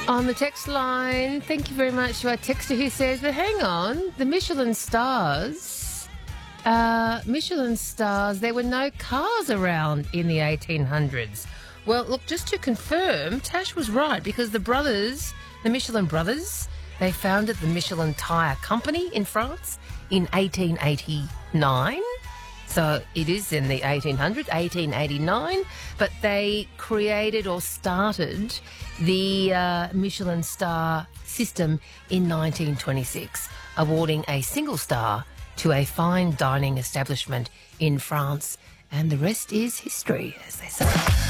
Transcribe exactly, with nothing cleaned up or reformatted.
On the text line, thank you very much to our texter who says, but hang on, the Michelin stars, uh, Michelin stars, there were no cars around in the eighteen hundreds. Well, look, just to confirm, Tash was right because the brothers, the Michelin brothers, they founded the Michelin Tyre Company in France in eighteen eighty-nine. So it is in the eighteen hundreds, eighteen eighty-nine, but they created or started the uh, Michelin star system in nineteen twenty-six, awarding a single star to a fine dining establishment in France. And the rest is history, as they say.